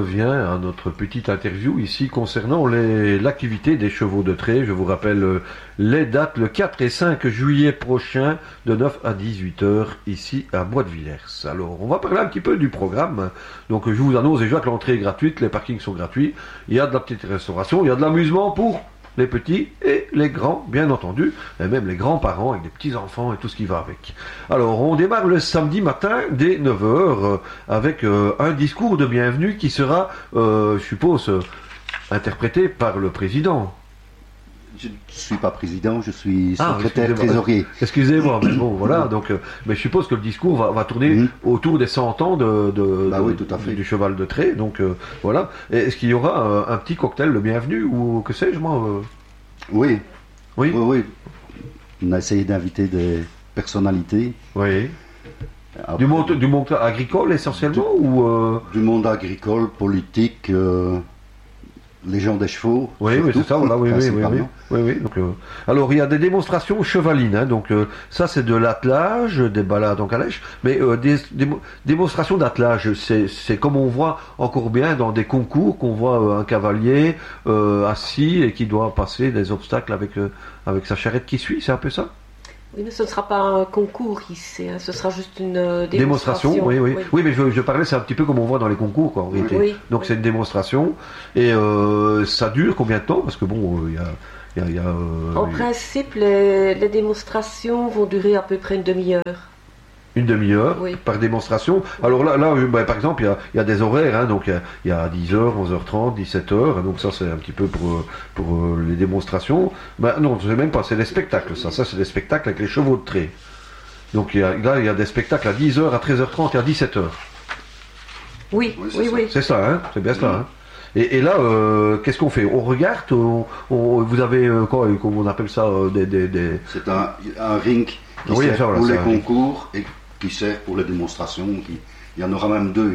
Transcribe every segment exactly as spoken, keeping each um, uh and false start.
revient à notre petite interview ici concernant les, l'activité des chevaux de trait. Je vous rappelle euh, les dates, le quatre et cinq juillet prochain, de neuf à dix-huit heures, ici à Bois de Villers. Alors, on va parler un petit peu du programme. Donc, je vous annonce déjà que l'entrée est gratuite, les parkings sont gratuits, il y a de la petite restauration, il y a de l'amusement pour les petits et les grands, bien entendu, et même les grands-parents avec des petits-enfants et tout ce qui va avec. Alors, on démarre le samedi matin dès neuf heures euh, avec euh, un discours de bienvenue qui sera, euh, je suppose, euh, interprété par le président. Je ne suis pas président, je suis Ah, secrétaire excusez-moi. trésorier. Excusez-moi, mais bon, voilà, donc, euh, mais je suppose que le discours va, va tourner Mhm. autour des cent ans de, de, Bah de- oui, tout à fait. du cheval de trait, donc euh, voilà. Et est-ce qu'il y aura euh, un petit cocktail de bienvenue, ou que sais-je, moi euh, Oui, Oui, oui, oui. On a essayé d'inviter des personnalités. oui. Après, Du monde, du monde agricole essentiellement, ou euh, du monde agricole, politique, euh, les gens des chevaux. Oui, oui, surtout, c'est ça, voilà, oui, oui, oui, oui, principalement. oui, oui, donc, euh, alors, il y a des démonstrations chevalines, hein, donc euh, ça, c'est de l'attelage, des balades en calèche, mais euh, des, des démonstrations d'attelage, c'est, c'est comme on voit encore bien dans des concours, qu'on voit euh, un cavalier euh, assis et qui doit passer des obstacles avec, euh, avec sa charrette qui suit, c'est un peu ça? Oui, mais ce ne sera pas un concours ici, hein, ce sera juste une euh, Démonstration, démonstration. oui, oui, oui. mais je, je parlais, c'est un petit peu comme on voit dans les concours, quoi, en réalité. Oui, Donc oui. c'est une démonstration, et euh, ça dure combien de temps? Parce que bon, il y a... il y a- il y a, euh, En principe, les, les démonstrations vont durer à peu près une demi-heure. une demi-heure Oui. par démonstration. Alors là, là euh, bah, par exemple, il y a, il y a des horaires, hein, donc il y a, il y a dix heures, onze heures trente, dix-sept heures, donc ça c'est un petit peu pour, euh, pour euh, les démonstrations. Bah, non, c'est même pas, c'est des spectacles, ça, ça c'est des spectacles avec les chevaux de trait. Donc il y a, là, il y a des spectacles à dix heures, à treize heures trente et à dix-sept heures. Oui, Oui, c'est oui, ça. oui. C'est ça, hein, c'est bien ça. Hein. Et, et là, euh, qu'est-ce qu'on fait? On regarde, on, on- vous avez, euh, quoi, comment on appelle ça, euh, des... des, des... C'est un, un ring qui Oui, sert ça, voilà, pour c'est les un ring. concours et qui sert pour les démonstrations. Qui- il y en aura même deux.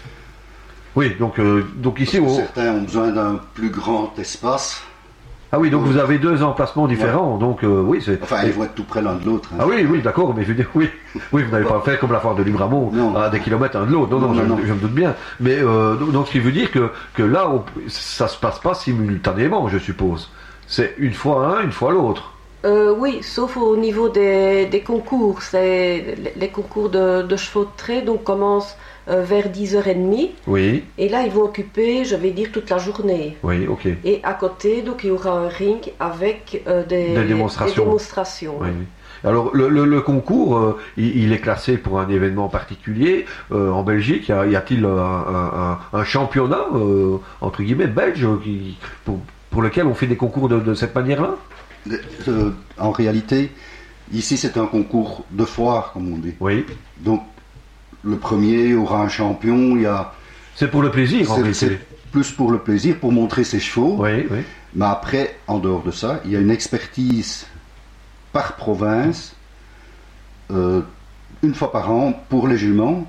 Oui, donc, euh, donc Parce ici... que on- certains ont besoin d'un plus grand espace. Ah oui, donc vous avez deux emplacements différents, donc euh, oui, c'est... Enfin, ils vont être tout près l'un de l'autre. hein. Ah oui, oui, d'accord, mais je veux dire, oui, oui, vous n'avez pas fait comme la foire de Libramont, Non. à des kilomètres un de l'autre, non, non, Non, je, non, non. je me doute bien. Mais euh, donc, donc, ce qui veut dire que, que là, on, ça se passe pas simultanément, je suppose. C'est une fois un, une fois l'autre. Euh, oui, sauf au niveau des, des concours. C'est, les, les concours de, de chevaux de trait donc, commencent euh, vers dix heures trente. Oui, Et là, ils vont occuper, je vais dire, toute la journée. oui, ok. Et à côté, donc, il y aura un ring avec euh, des, Des démonstrations. des démonstrations. Oui, oui. Alors le, le, le concours, euh, il, il est classé pour un événement particulier euh, en Belgique. Y, a, y a-t-il un, un, un, un championnat euh, entre guillemets belge qui, pour, pour lequel on fait des concours de, de cette manière-là? Euh, en réalité, ici c'est un concours de foire, comme on dit. Oui. Donc, le premier aura un champion. Il y a, C'est pour le plaisir en c'est, réalité. c'est plus pour le plaisir, pour montrer ses chevaux. Oui, oui. Mais après, en dehors de ça, il y a une expertise par province, euh, une fois par an pour les juments,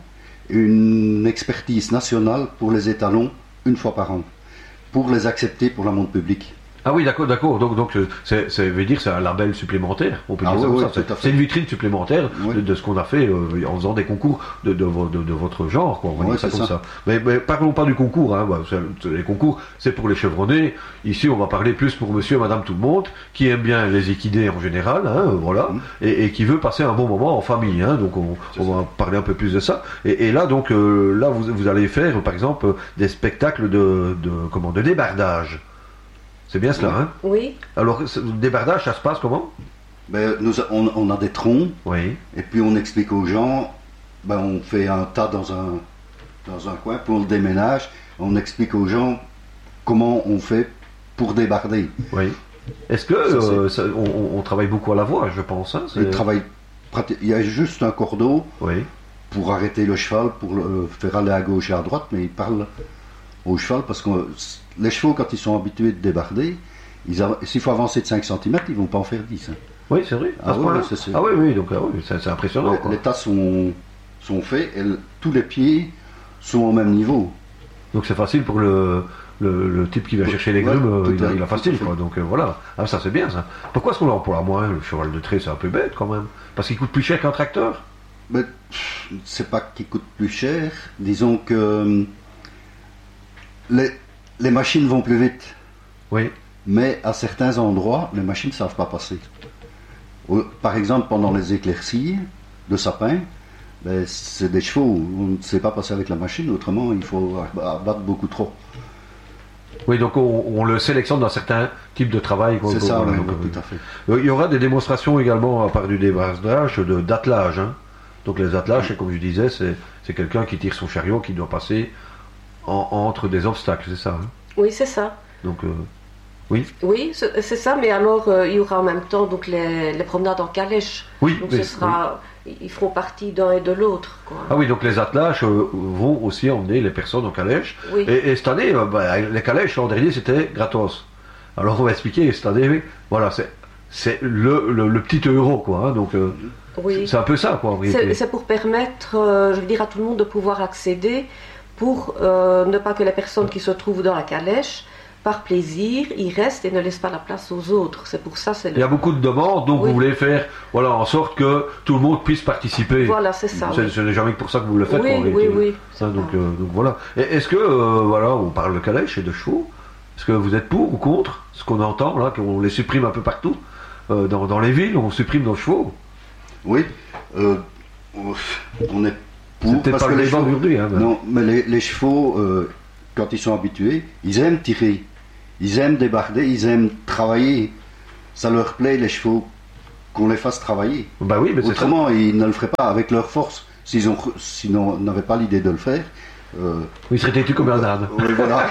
une expertise nationale pour les étalons, une fois par an, pour les accepter pour la montre publique. Ah oui, d'accord, d'accord. Donc, donc, euh, c'est, c'est veut dire que c'est un label supplémentaire. On peut Ah dire ça oui, comme oui, ça. C'est, tout à fait. c'est une vitrine supplémentaire Oui. de, de ce qu'on a fait euh, en faisant des concours de, de, vo- de, de votre genre, quoi. On va Oui, dire ça c'est comme ça. ça. Mais, mais parlons pas du concours. Hein. Bah, c'est- c'est- les concours, c'est pour les chevronnés. Ici, on va parler plus pour Monsieur, Madame, tout le monde, qui aime bien les équidés en général, hein, euh, voilà, Mhm. et, et qui veut passer un bon moment en famille. Hein. Donc, on, C'est on va parler un peu plus de ça. Et, et là, donc, euh, là, vous, vous allez faire, par exemple, des spectacles de, de comment, de débardage. C'est bien cela, Oui. hein? Oui, Alors, ce débardage, ça se passe comment? Ben, nous, a- on, on a des troncs, Oui. et puis on explique aux gens, ben, on fait un tas dans un, dans un coin, puis on le déménage, on explique aux gens comment on fait pour débarder. Oui. Est-ce que Ça, c'est- euh, ça- on, on travaille beaucoup à la voix, je pense, hein? Le c'est- travail prati- il y a juste un cordeau Oui. pour arrêter le cheval, pour le faire aller à gauche et à droite, mais il parle au cheval parce que les chevaux, quand ils sont habitués de débarder, ils av- s'il faut avancer de cinq centimètres, ils vont pas en faire dix. hein. Oui, c'est vrai. à Ah ce oui, point-là. oui, c'est sûr. Ah oui, oui, donc ah oui, c'est, c'est impressionnant. Les, quoi. les tas sont, sont faits et le- tous les pieds sont au même niveau. Donc c'est facile pour le, le, le type qui va chercher les Ouais, grumes, tout euh, il, a, à- il a tout à facile, fait. quoi. Donc euh, voilà. Ah, ça c'est bien ça. Pourquoi est-ce qu'on l'emploie moins? Le cheval de trait, c'est un peu bête quand même. Parce qu'il coûte plus cher qu'un tracteur? Mais pff, c'est pas qu'il coûte plus cher. Disons que euh, les, les machines vont plus vite. Oui. Mais à certains endroits, les machines ne savent pas passer. Par exemple, pendant les éclaircies de sapin, ben, c'est des chevaux, on ne sait pas passer avec la machine, autrement il faut abattre beaucoup trop. Oui, donc on, on le sélectionne dans certains types de travail. C'est ça, voilà, oui, donc, oui, tout à fait. Euh, il y aura des démonstrations également, à part du débrassage, de, d'attelage. Hein. Donc les attelages, c'est, comme je disais, c'est, c'est quelqu'un qui tire son chariot, qui doit passer en, entre des obstacles, c'est ça hein. Oui, c'est ça. Donc, euh, oui. Oui, c'est, c'est ça, mais alors euh, il y aura en même temps donc, les, les promenades en calèche. Oui, donc mais, ce sera, oui. Ils feront partie d'un et de l'autre. Quoi. Ah oui, donc les attelages euh, vont aussi emmener les personnes en calèche. Oui. Et, et cette année, euh, bah, les calèches, l'an dernier, c'était gratos. Alors on va expliquer, cette année, voilà, c'est, c'est le, le, le petit euro, quoi. Hein, donc euh, oui. c'est, c'est un peu ça, quoi, en réalité. C'est, c'est pour permettre, euh, je veux dire, à tout le monde de pouvoir accéder, pour euh, ne pas que les personnes qui se trouvent dans la calèche, par plaisir, ils restent et ne laissent pas la place aux autres. C'est pour ça. C'est le... Il y a beaucoup de demandes, donc oui. Vous voulez faire, voilà, en sorte que tout le monde puisse participer. Voilà, c'est ça. C'est, oui. c'est jamais que pour ça que vous le faites. Oui, en oui, oui. Hein, donc, euh, donc voilà. Et est-ce que, euh, voilà, on parle de calèche et de chevaux. Est-ce que vous êtes pour ou contre ce qu'on entend là, qu'on les supprime un peu partout euh, dans, dans les villes, on supprime nos chevaux. Oui, euh, on est pour. C'est peut-être pas le débat aujourd'hui. Hein, non, mais les, les chevaux, euh, quand ils sont habitués, ils aiment tirer. Ils aiment débarder, ils aiment travailler. Ça leur plaît, les chevaux, qu'on les fasse travailler. Bah oui, mais autrement, c'est ça. Ils ne le feraient pas avec leur force. S'ils ont, sinon, n'avaient pas l'idée de le faire. Euh, ils seraient têtus comme un âne. Oui, voilà.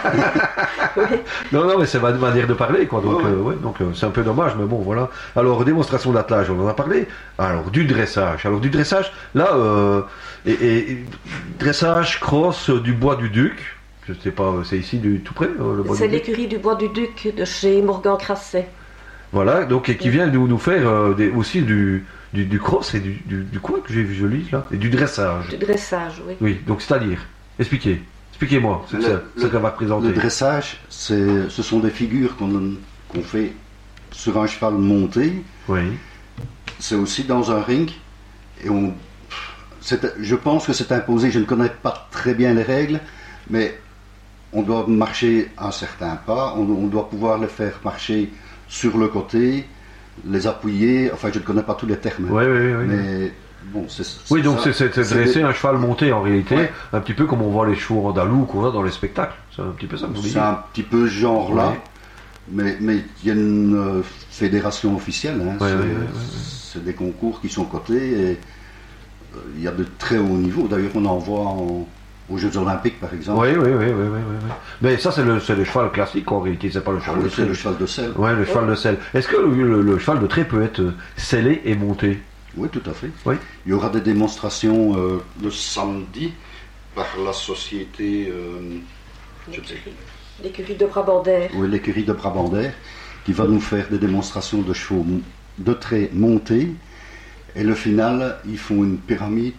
non, non, mais c'est ma manière de parler, quoi. Donc, ouais, ouais. Euh, ouais, donc euh, c'est un peu dommage, mais bon, voilà. Alors, démonstration d'attelage, on en a parlé. Alors, du dressage. Alors, du dressage, là, euh, et, et, dressage, cross, euh, du bois du Duc. Je sais pas, c'est ici du tout près euh, le bois C'est du l'écurie du bois du Duc de chez Morgan Crasset. Voilà, donc et qui vient nous, nous faire euh, des, aussi du, du, du cross et du, du, du quoi que j'ai vu joli là et du dressage. Du dressage, oui. Oui, donc c'est-à-dire, expliquez, expliquez-moi ce, le, ça, le, ce qu'on va présenter. Le dressage, c'est, ce sont des figures qu'on, qu'on fait sur un cheval monté. Oui. C'est aussi dans un ring et on, c'est, je pense que c'est imposé. Je ne connais pas très bien les règles, mais on doit marcher un certain pas, on, on doit pouvoir les faire marcher sur le côté, les appuyer, enfin je ne connais pas tous les termes. Oui, oui, oui. Mais bon, c'est, c'est Oui, donc ça. c'est, c'est, c'est dresser des... un cheval monté en réalité, ouais. Un petit peu comme on voit les chevaux andalous qu'on voit dans les spectacles. C'est un petit peu ça que vous dites. C'est un petit peu ce genre-là, oui. mais mais il y a une euh, fédération officielle, hein, oui, c'est, oui, oui, oui. c'est des concours qui sont cotés et euh, il y a de très hauts niveaux. D'ailleurs, on en voit en... aux Jeux Olympiques, par exemple. Oui, oui, oui, oui, oui, oui. Mais ça, c'est le, c'est le cheval classique en réalité, c'est pas le cheval oui, de c'est selle. le cheval de selle. Oui, le cheval de selle. Est-ce que le, le, le cheval de trait peut être sellé et monté? Oui, tout à fait. Oui. Il y aura des démonstrations euh, le samedi par la société. Euh, l'écurie, l'écurie de Brabandaire. Oui, l'écurie de Brabandaire, qui va nous faire des démonstrations de chevaux de trait montés. Et le final, ils font une pyramide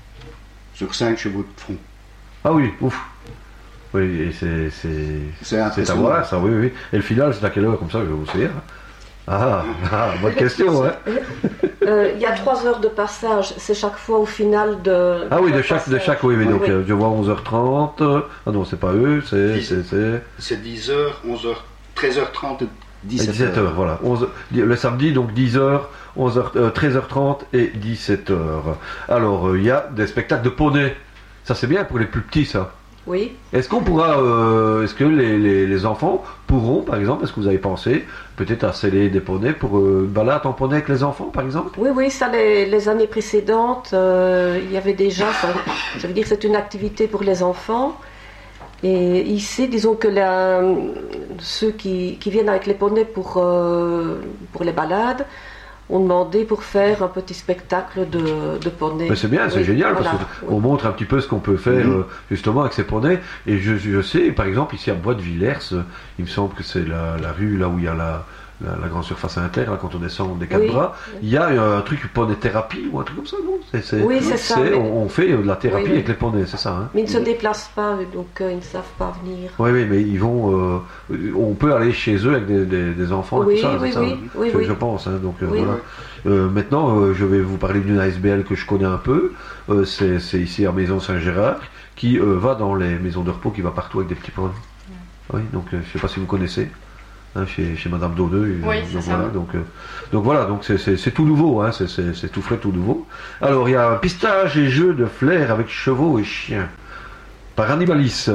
sur cinq chevaux de front. Ah oui, ouf. Oui, et c'est, c'est, c'est, c'est à voir ça, oui, oui. Et le final, c'est à quelle heure, comme ça, je vais vous dire. Ah, ah, bonne question, hein. Euh, il y a trois heures de passage, c'est chaque fois au final de... Ah oui, de chaque, de chaque, oui, mais donc oui. euh, je vois onze heures trente, ah non, c'est pas eux, c'est... dix, c'est, c'est... c'est dix heures, onze heures, treize heures trente et dix-sept heures. dix-sept heures, voilà. onze, le samedi, donc dix heures, onze heures, euh, treize heures trente et dix-sept heures. Alors, il euh, y a des spectacles de poney. Ça, c'est bien pour les plus petits, ça. Oui. Est-ce qu'on pourra, euh, est-ce que les, les, les enfants pourront, par exemple, est-ce que vous avez pensé peut-être à sceller des poneys pour euh, une balade en poney avec les enfants, par exemple? Oui, oui, ça, les, les années précédentes, euh, il y avait déjà, ça, ça veut dire que c'est une activité pour les enfants. Et ici, disons que la, ceux qui, qui viennent avec les poneys pour, euh, pour les balades, ont demandé pour faire un petit spectacle de, de poneys. Mais c'est bien, c'est oui, génial, voilà, parce qu'on oui. montre un petit peu ce qu'on peut faire mmh. euh, justement avec ces poneys. Et je, je sais, par exemple, ici à Bois de Villers, il me semble que c'est la, la rue là où il y a la, la, la grande surface inter, là, quand on descend des quatre oui. bras, il y a un truc poney thérapie ou un truc comme ça, non? c'est, c'est, Oui, c'est ça. C'est, mais... on, on fait de la thérapie oui, avec les poneys, c'est ça. Hein? Mais ils ne se déplacent pas, donc euh, ils ne savent pas venir. Oui, oui, mais ils vont. Euh, on peut aller chez eux avec des, des, des enfants oui, et tout ça, oui, c'est oui, ça. Oui, je, oui. je pense. Hein, donc euh, oui. voilà. Euh, maintenant, euh, je vais vous parler d'une A S B L que je connais un peu. Euh, c'est, c'est ici à Maison Saint-Gérard, qui euh, va dans les maisons de repos, qui va partout avec des petits poneys. Oui, donc euh, je ne sais pas si vous connaissez, hein, chez, chez Madame Daudeux. Oui, euh, c'est donc, ça. voilà, donc, euh, donc voilà, donc c'est, c'est, c'est tout nouveau, hein, c'est, c'est, c'est tout frais, tout nouveau. Alors il y a un pistage et jeux de flair avec chevaux et chiens, par Annibalis.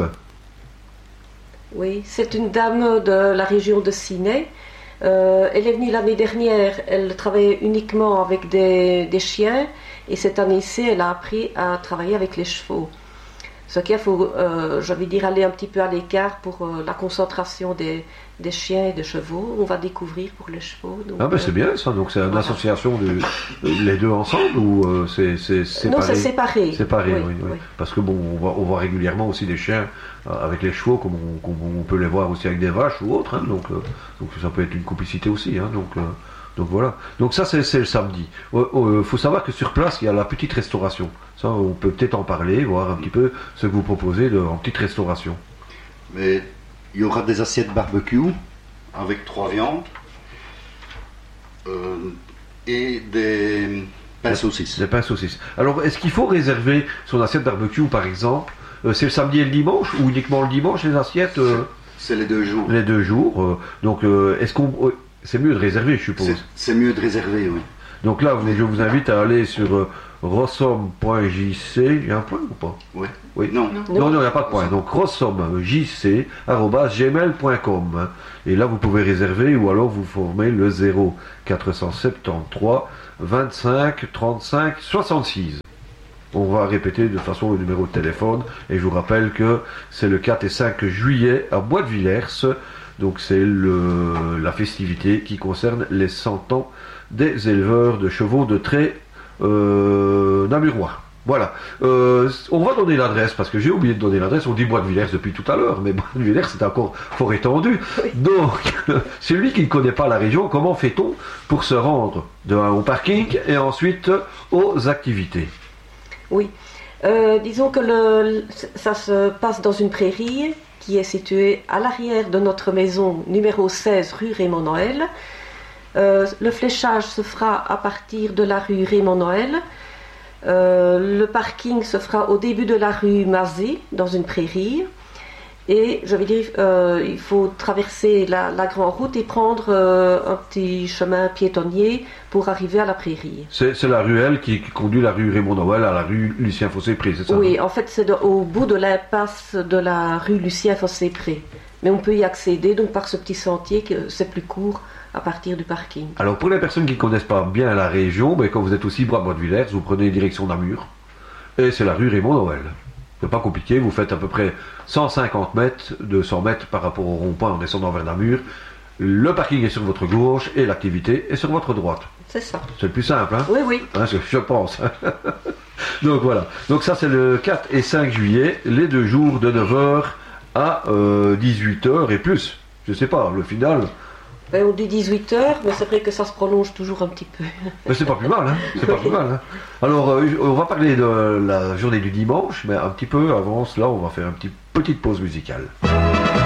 Oui, c'est une dame de la région de Ciney. Euh, elle est venue l'année dernière, elle travaillait uniquement avec des, des chiens et cette année-ci, elle a appris à travailler avec les chevaux. Ce qu'il faut, euh, je vais dire, aller un petit peu à l'écart pour euh, la concentration des, des chiens et des chevaux. On va découvrir pour les chevaux. Donc, Ah ben euh, c'est bien ça, donc c'est une voilà. association de les deux ensemble ou euh, c'est, c'est séparé? Non, c'est séparé. Séparé, oui, Oui, oui. oui. Parce que bon, on voit, on voit régulièrement aussi des chiens euh, avec les chevaux, comme on, comme on peut les voir aussi avec des vaches ou autres, hein, donc, euh, donc ça peut être une complicité aussi, hein, donc, euh, donc voilà. Donc ça c'est, c'est le samedi. Il euh, euh, faut savoir que sur place il y a la petite restauration. Ça on peut peut-être en parler, voir un petit peu ce que vous proposez de, en petite restauration. Mais il y aura des assiettes barbecue avec trois viandes euh, et des pains saucisses. Des pains saucisses. Alors est-ce qu'il faut réserver son assiette barbecue par exemple? Euh, c'est le samedi et le dimanche ou uniquement le dimanche les assiettes euh, C'est les deux jours. Les deux jours. euh, donc euh, est-ce qu'on euh, c'est mieux de réserver, je suppose. C'est, c'est mieux de réserver, oui. Donc là, je vous invite à aller sur euh, rossom point j c. Il y a un point ou pas? Oui. Oui. Non. Non. Non, non, il n'y a pas de point. Donc rossom j c arobase gmail point com. Et là, vous pouvez réserver ou alors vous formez le zéro quatre cent soixante-treize vingt-cinq trente-cinq soixante-six. On va répéter de toute façon le numéro de téléphone. Et je vous rappelle que c'est le quatre et cinq juillet à Bois de Villers. Donc c'est le, la festivité qui concerne les cent ans des éleveurs de chevaux de trait euh, namurois. Voilà. Euh, on va donner l'adresse parce que j'ai oublié de donner l'adresse. On dit Bois de Villers depuis tout à l'heure, mais Bois de Villers c'est encore fort étendu. Oui. Donc, celui qui ne connaît pas la région, comment fait-on pour se rendre de, au parking et ensuite aux activités? Oui. Euh, disons que le, ça se passe dans une prairie qui est située à l'arrière de notre maison numéro seize rue Raymond Noël. Euh, le fléchage se fera à partir de la rue Raymond Noël. Euh, le parking se fera au début de la rue Mazé, dans une prairie. Et je vais dire, euh, il faut traverser la, la grande route et prendre euh, un petit chemin piétonnier pour arriver à la prairie. C'est, c'est la ruelle qui, qui conduit la rue Raymond Noël à la rue Lucien Fossé-Pré, c'est ça? Oui, en fait, c'est de- au bout de l'impasse de la rue Lucien Fossé-Pré. Mais on peut y accéder donc par ce petit sentier, que c'est plus court à partir du parking. Alors pour les personnes qui ne connaissent pas bien la région, ben, quand vous êtes aussi Bois de Villers, vous prenez direction Namur et c'est la rue Raymond Noël. C'est pas compliqué, vous faites à peu près cent cinquante mètres, deux cents mètres par rapport au rond-point en descendant vers Namur. Le parking est sur votre gauche et l'activité est sur votre droite. C'est ça. C'est le plus simple, hein, Oui, oui. hein je, je pense. Donc voilà. Donc ça c'est le quatre et cinq juillet, les deux jours de neuf heures à euh, dix-huit heures et plus. Je sais pas, le final. Ben, on dit dix-huit heures, mais c'est vrai que ça se prolonge toujours un petit peu. Mais c'est pas plus mal, hein. C'est pas plus mal, hein. Alors, euh, on va parler de la journée du dimanche, mais un petit peu avant cela, on va faire une petite, petite pause musicale.